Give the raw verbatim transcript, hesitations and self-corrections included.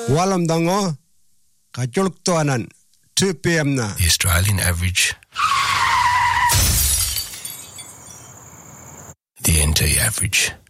Walam dango kajulk toanan two p.m. na. The Australian average. The N T average.